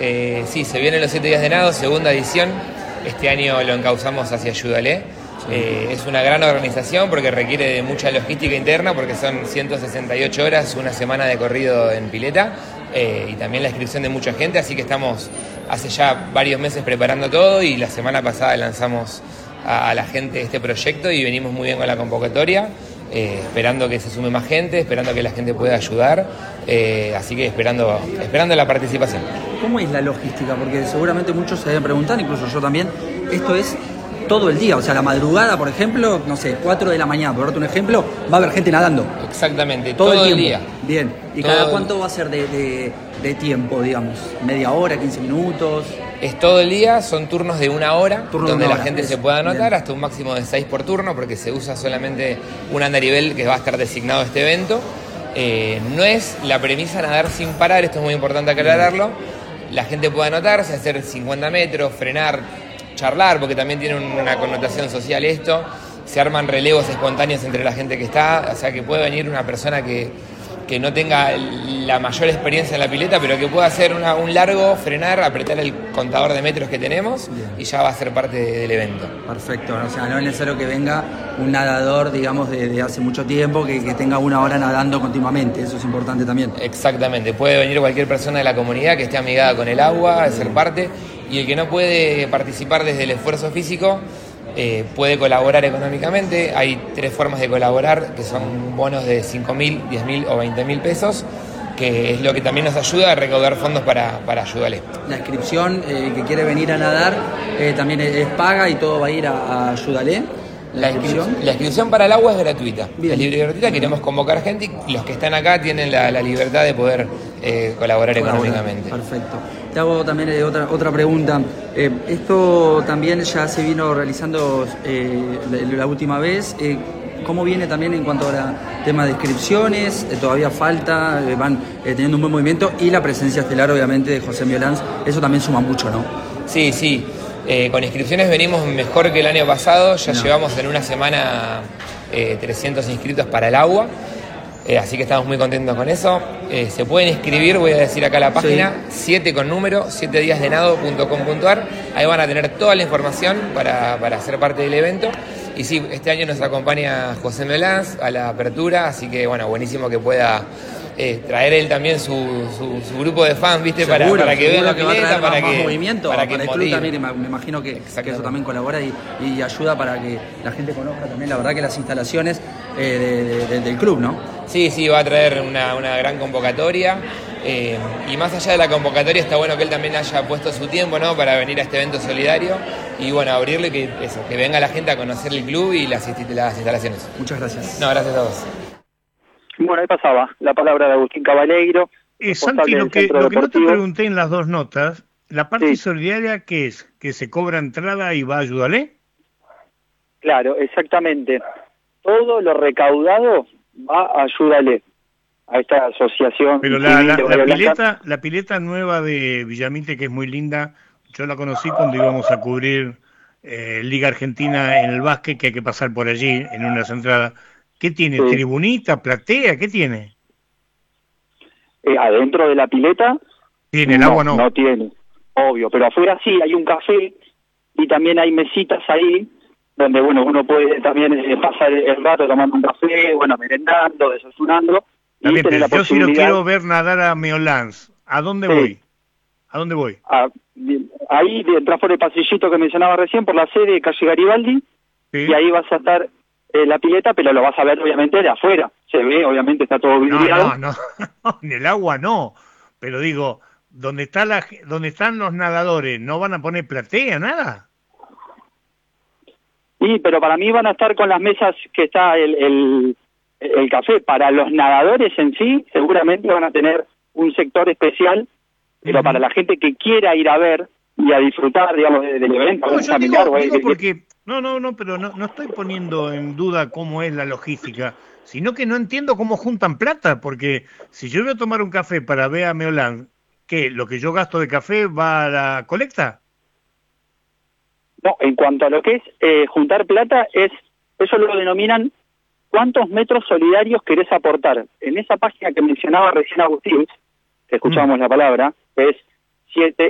Sí, se vienen los 7 días de nado, segunda edición. Este año lo encauzamos hacia Ayúdale. Es una gran organización porque requiere de mucha logística interna, porque son 168 horas, una semana de corrido en pileta, y también la inscripción de mucha gente, así que estamos hace ya varios meses preparando todo, y la semana pasada lanzamos a la gente este proyecto y venimos muy bien con la convocatoria, esperando que se sume más gente, esperando que la gente pueda ayudar, así que esperando la participación. ¿Cómo es la logística? Porque seguramente muchos se deben preguntar, incluso yo también, esto es todo el día, o sea, la madrugada, por ejemplo, no sé, 4 de la mañana, por darte un ejemplo, va a haber gente nadando. Exactamente, todo el día. Bien, ¿y cada cuánto va a ser de tiempo, digamos? ¿Media hora, 15 minutos? Es todo el día, son turnos de 1 hora, donde la gente se pueda anotar, bien, hasta un máximo de 6 por turno, porque se usa solamente un andarivel que va a estar designado a este evento. No es la premisa nadar sin parar, esto es muy importante aclararlo. La gente puede anotarse, hacer 50 metros, frenar, charlar, porque también tiene una connotación social esto. Se arman relevos espontáneos entre la gente que está, o sea que puede venir una persona que no tenga la mayor experiencia en la pileta, pero que pueda hacer un largo, frenar, apretar el contador de metros que tenemos, bien, y ya va a ser parte del evento. Perfecto, o sea, no es necesario que venga un nadador, digamos, de hace mucho tiempo, que tenga 1 hora nadando continuamente, eso es importante también. Exactamente, puede venir cualquier persona de la comunidad que esté amigada con el agua, ser parte, y el que no puede participar desde el esfuerzo físico, puede colaborar económicamente. Hay 3 formas de colaborar, que son bonos de 5.000, 10.000 o 20.000 pesos, que es lo que también nos ayuda a recaudar fondos para Ayúdale. La inscripción, que quiere venir a nadar, también es paga y todo va a ir a Ayúdale. La inscripción para el agua es gratuita. Bien. Es libre y gratuita. Queremos convocar gente y los que están acá tienen la libertad de poder colaborar económicamente. Perfecto. Te hago también otra pregunta. Esto también ya se vino realizando la última vez. ¿Cómo viene también en cuanto a tema de inscripciones? Todavía falta, van teniendo un buen movimiento, y la presencia estelar, obviamente, de José Miolanz. Eso también suma mucho, ¿no? Sí, sí. Con inscripciones venimos mejor que el año pasado. Ya llevamos en una semana 300 inscritos para el agua. Así que estamos muy contentos con eso. Se pueden inscribir, voy a decir acá la página, sí. 7 con número, 7díasdenado.com.ar. Ahí van a tener toda la información para ser parte del evento. Y sí, este año nos acompaña José Miolanz a la apertura, así que bueno, buenísimo que pueda traer él también su grupo de fans, ¿viste? Seguro, para que vean la que va a pileta, traer más movimiento para el club también. Me imagino que eso también colabora y ayuda para que la gente conozca también, la verdad, que las instalaciones del club, ¿no? Sí, va a traer una gran convocatoria, y más allá de la convocatoria está bueno que él también haya puesto su tiempo, ¿no?, para venir a este evento solidario y bueno, abrirle que venga la gente a conocer el club y las instalaciones. Muchas gracias. No, gracias a vos. Bueno, ahí pasaba la palabra de Agustín Cabaleiro. Santi, lo que no te pregunté en las 2 notas, la parte solidaria, ¿qué es? ¿Que se cobra entrada y va a Ayúdale? Claro, exactamente. Todo lo recaudado va a Ayúdale, a esta asociación. Pero la pileta nueva de Villamite, que es muy linda, yo la conocí cuando íbamos a cubrir Liga Argentina en el básquet, que hay que pasar por allí en unas entradas. ¿Qué tiene? Sí. ¿Tribunita, platea? ¿Qué tiene? Adentro de la pileta. ¿Tiene el agua? No. No tiene, obvio. Pero afuera sí, hay un café y también hay mesitas ahí donde, bueno, uno puede también pasar el rato tomando un café, bueno, merendando, desayunando. También, pero yo si lo quiero ver nadar a Miolanz, ¿a dónde voy? ¿A dónde voy? Ahí entras por el pasillito que mencionaba recién, por la sede de calle Garibaldi, y ahí vas a estar la pileta, pero lo vas a ver obviamente de afuera. Se ve, obviamente está todo vidriado. No, en el agua no. Pero digo, ¿dónde están los nadadores? ¿No van a poner platea, nada? Sí, pero para mí van a estar con las mesas que está el café. Para los nadadores en sí, seguramente van a tener un sector especial, pero para la gente que quiera ir a ver y a disfrutar, digamos, del evento. No, yo digo porque... No, pero no estoy poniendo en duda cómo es la logística, sino que no entiendo cómo juntan plata, porque si yo voy a tomar un café para ver a Miolanz, ¿qué? ¿Lo que yo gasto de café va a la colecta? No, en cuanto a lo que es juntar plata, eso lo denominan ¿cuántos metros solidarios querés aportar? En esa página que mencionaba recién Agustín, que escuchábamos la palabra, es 7